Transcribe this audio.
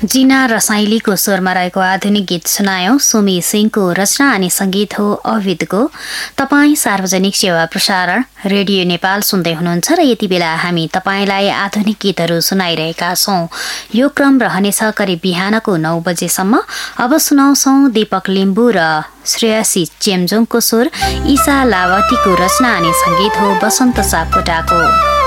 जिना रसाइलीको स्वरमा रहेको आधुनिक गीत सुनायौं। सुमी सिंहको रचना अनि संगीत हो अविदको। तपाईँ सार्वजनिक सेवा प्रसारण रेडियो नेपाल सुन्दै हुनुहुन्छ र यति बेला हामी तपाईँलाई आधुनिक गीतहरू सुनाइरहेका छौं। यो क्रम रहनेछ करिब बिहानको 9 बजेसम्म। अब सुनाउँछौं दीपक लिम्बू र श्रेयसी चेम्जोङको स्वर, ईशा लावतीको रचना अनि संगीत हो वसन्त सापकोटाको।